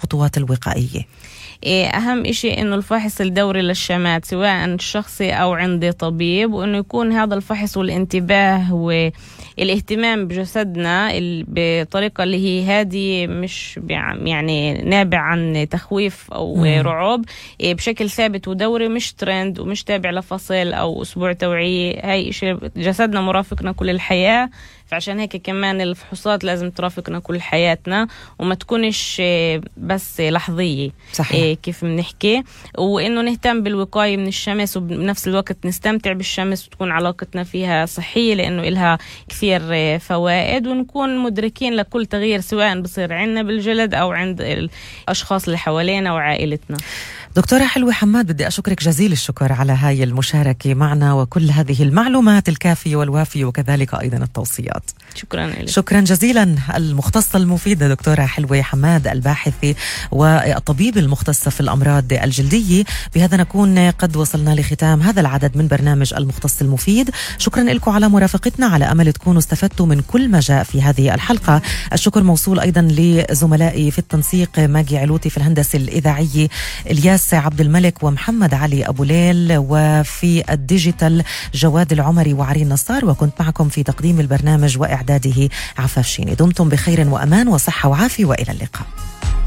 الخطوات الوقائية؟ أهم إشي إنه الفحص الدوري للشمات سواء شخصي أو عند طبيب، وإنه يكون هذا الفحص والانتباه والاهتمام بجسدنا بطريقة اللي هي هادية، مش يعني نابع عن تخويف أو رعب، بشكل ثابت ودوري، مش ترند ومش تابع لفصل أو أسبوع توعية. هاي إشي جسدنا مرافقنا كل الحياة، فعشان هيك كمان الفحوصات لازم ترافقنا كل حياتنا وما تكونش بس لحظية. صحيح. كيف بنحكي، وإنه نهتم بالوقاية من الشمس وبنفس الوقت نستمتع بالشمس وتكون علاقتنا فيها صحية لأنه إلها كثير فوائد، ونكون مدركين لكل تغيير سواء بصير عندنا بالجلد أو عند الأشخاص اللي حوالينا وعائلتنا. دكتورة حلوة حماد، بدي أشكرك جزيل الشكر على هاي المشاركة معنا وكل هذه المعلومات الكافية والوافية وكذلك أيضا التوصيات. شكرا لك. شكرا جزيلا. المختصة المفيدة دكتورة حلوة حماد، الباحثة والطبيب المختصة في الأمراض الجلدية. بهذا نكون قد وصلنا لختام هذا العدد من برنامج المختص المفيد. شكرا لكم على مرافقتنا، على أمل تكونوا استفدتوا من كل ما جاء في هذه الحلقة. الشكر موصول أيضا لزملائي في التنسيق ماجي علوتي، في الهندسة الإذاعية الياس عبد الملك ومحمد علي أبو ليل، وفي الديجيتال جواد العمري وعرين نصار، وكنت معكم في تقديم البرنامج وإعداده عفاف شيني. دمتم بخير وأمان وصحة وعافية، وإلى اللقاء.